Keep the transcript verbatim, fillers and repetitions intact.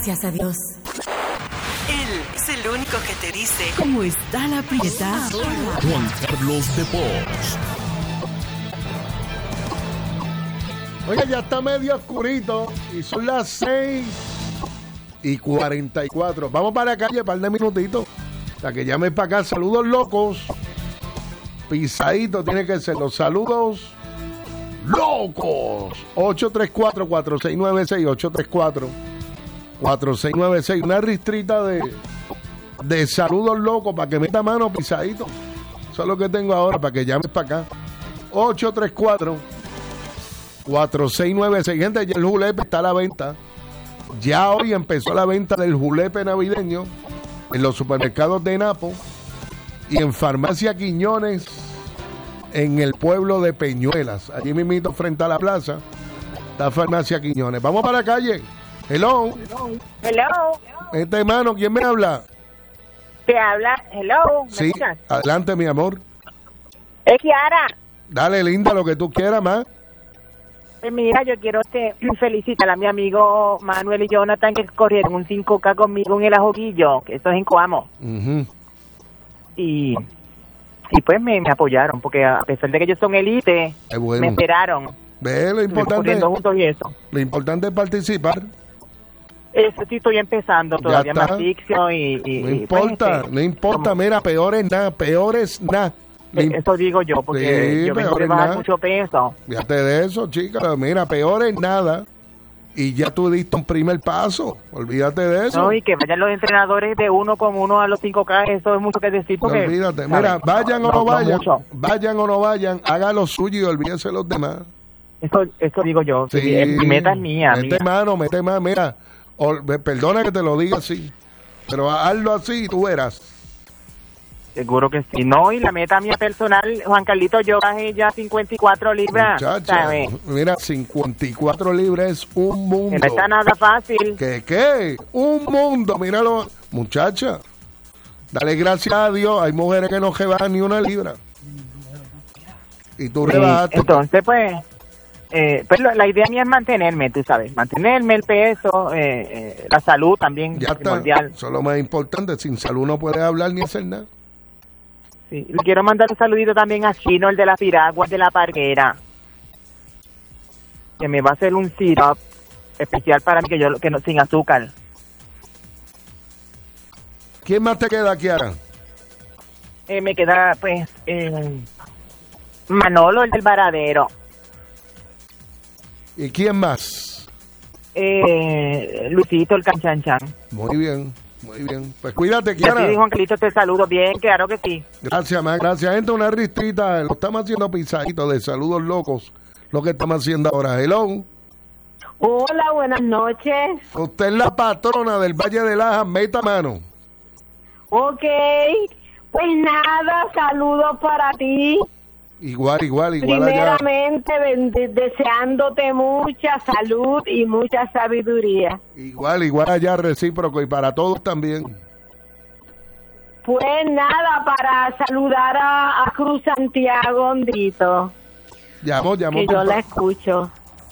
Gracias a Dios. Él es el único que te dice ¿cómo está la prieta? Juan Carlos de Pons. Oiga, ya está medio oscurito y son las seis y cuarenta y cuatro. Vamos para la calle, un par de minutitos. Hasta que llames para acá. Saludos locos. Pisadito tiene que ser los saludos locos. ocho tres cuatro, cuatro seis nueve seis, ocho tres cuatro, cuatro seis nueve seis. Una ristrita de, de saludos locos para que meta mano, Pisadito. Eso es lo que tengo ahora para que llames para acá. ocho tres cuatro, cuatro seis nueve seis. Gente, ya el julepe está a la venta. Ya hoy empezó la venta del julepe navideño en los supermercados de Napo y en Farmacia Quiñones en el pueblo de Peñuelas. Allí mismito frente a la plaza está Farmacia Quiñones. Vamos para la calle. Hello. Hello. Este hermano, ¿quién me habla? Te habla. Hello. ¿Me Sí, escuchas? adelante, mi amor. Es Kiara. Dale, linda, lo que tú quieras más. Pues mira, yo quiero te felicitar a mi amigo Manuel y Jonathan que corrieron un cinco K conmigo en el Ajoquillo, que eso es en Coamo. Uh-huh. Y, y pues me, me apoyaron, porque a pesar de que ellos son elite, Qué bueno. me esperaron. Ve, lo importante, Corriendo juntos y eso. lo importante es participar. Eso sí estoy empezando todavía, está. más ficción y... y No y, importa, pues, este, no importa, como- mira, peor es nada, peor es nada. eh, Eso digo yo, porque Sí, yo vengo peor de es bajar nada. mucho peso. Fíjate de eso, chica, mira, peor es nada. Y ya tú diste un primer paso, olvídate de eso. No, y que vayan los entrenadores de uno con uno a los cinco K, eso es mucho que decir. Porque, Olvídate, ¿sabes? mira, vayan o no, no vayan, mucho. vayan o no vayan, haga lo suyo y olvídese de los demás. Eso, eso digo yo. Sí, Sí, mi meta es mía. Mete mía. mano, mete mano, mira, ol- perdona que te lo diga así, pero hazlo así y tú verás. Seguro que sí. No, y la meta mía personal, Juan Carlito, yo bajé ya cincuenta y cuatro libras. Muchacha, ¿sabes? mira, cincuenta y cuatro libras es un mundo. Que no está nada fácil. ¿Qué, qué? Un mundo, míralo. Muchacha, dale gracias a Dios. Hay mujeres que no rebajan ni una libra. Y tú Sí, rebajaste. entonces, pues, eh, pues lo- la idea mía es mantenerme, tú sabes, mantenerme el peso, eh, eh, la salud también, Ya está. primordial. Eso es lo más importante. Sin salud no puedes hablar ni hacer nada. Sí. Le quiero mandar un saludito también a Chino, el de las piraguas de la parguera, que me va a hacer un syrup especial para mí, que yo que no, sin azúcar. ¿Quién más te queda, Kiara? Eh, me queda, pues, eh, Manolo, el del varadero. ¿Y quién más? Eh, Luisito, el canchanchan. Muy bien, muy bien. Pues cuídate, Y Kiara. así, Juan Carlito, te saludo bien, claro que sí. Gracias, más gracias. Gente, una ristrita. Lo estamos haciendo pisadito de saludos locos. Lo que estamos haciendo ahora. Hello. Hola, buenas noches. Usted es la patrona del Valle de Lajas. Meta mano. Ok, pues nada, saludos para ti. Igual, igual, igual allá. Primeramente, ben- de- deseándote mucha salud y mucha sabiduría. Igual, igual allá recíproco y para todos también. Pues nada, para saludar a, a Cruz Santiago, Hondito, Llamó, llamó. que yo compa- la escucho.